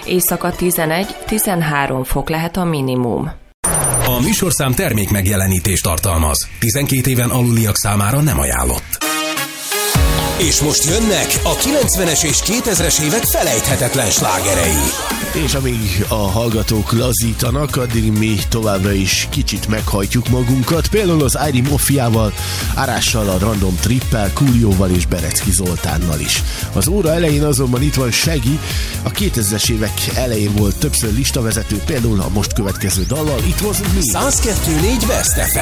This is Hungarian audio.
Éjszaka 11-13 fok lehet a minimum. A műsorszám termék megjelenítést tartalmaz. 12 éven aluliak számára nem ajánlott. És most jönnek a 90-es és 2000-es évek felejthetetlen slágerei. És amíg a hallgatók lazítanak, addig mi továbbra is kicsit meghajtjuk magunkat. Például az Airy Mofiával, Arással, a Random Trippel, Coolioval és Berecki Zoltánnal is. Az óra elején azonban itt van Shaggy, a 2000-es évek elején volt többször listavezető, például a most következő dallal. Itt hozunk mi? 102.4 Best FM.